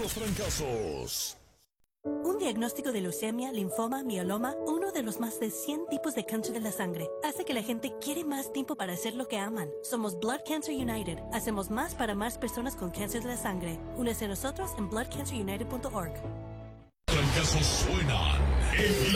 los trancazos. Un diagnóstico de leucemia, linfoma, mieloma, uno de los más de 100 tipos de cáncer de la sangre, hace que la gente quiere más tiempo para hacer lo que aman. Somos Blood Cancer United. Hacemos más para más personas con cáncer de la sangre. Únese a nosotros en bloodcancerunited.org. Trancazos suenan.